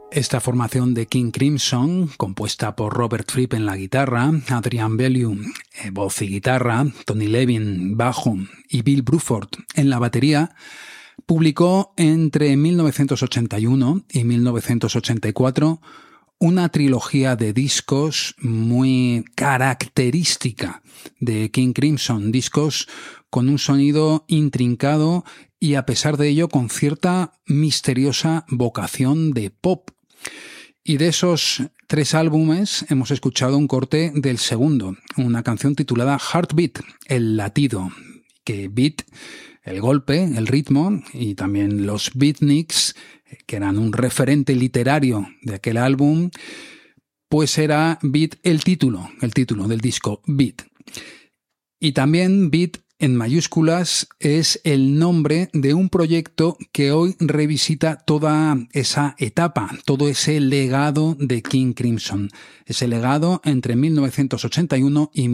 Esta formación de King Crimson, compuesta por Robert Fripp en la guitarra, Adrian Bellew, voz y guitarra, Tony Levin, bajo y Bill Bruford en la batería, publicó entre 1981 y 1984 una trilogía de discos muy característica de King Crimson, discos con un sonido intrincado y a pesar de ello con cierta misteriosa vocación de pop. Y de esos 3 álbumes hemos escuchado un corte del segundo, una canción titulada Heartbeat, el latido, que beat, el golpe, el ritmo, y también los beatniks, que eran un referente literario de aquel álbum, pues era beat el título del disco, Beat. Y también Beat en mayúsculas es el nombre de un proyecto que hoy revisita toda esa etapa, todo ese legado de King Crimson, ese legado entre 1981 y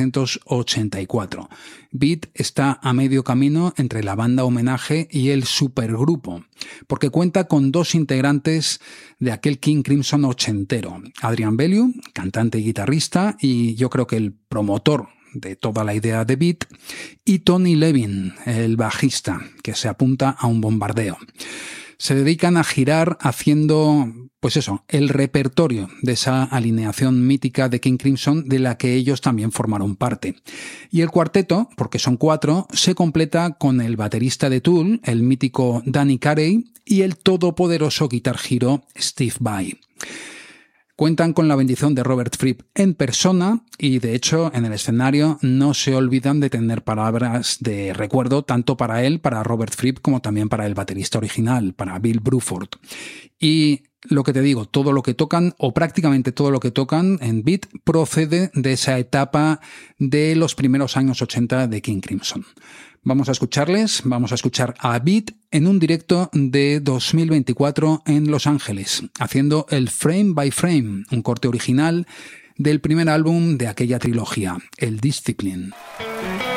1984. Beat está a medio camino entre la banda homenaje y el supergrupo, porque cuenta con 2 integrantes de aquel King Crimson ochentero, Adrian Bellew, cantante y guitarrista, y yo creo que el promotor de toda la idea de Beat, y Tony Levin, el bajista, que se apunta a un bombardeo. Se dedican a girar haciendo, pues eso, el repertorio de esa alineación mítica de King Crimson de la que ellos también formaron parte. Y el cuarteto, porque son 4, se completa con el baterista de Tool, el mítico Danny Carey, y el todopoderoso guitar hero Steve Vai. Cuentan con la bendición de Robert Fripp en persona y, de hecho, en el escenario no se olvidan de tener palabras de recuerdo tanto para él, para Robert Fripp, como también para el baterista original, para Bill Bruford. Y lo que te digo, todo lo que tocan, o prácticamente todo lo que tocan en Beat, procede de esa etapa de los primeros años 80 de King Crimson. Vamos a escuchar a Beat en un directo de 2024 en Los Ángeles, haciendo el Frame by Frame, un corte original del primer álbum de aquella trilogía, el Discipline.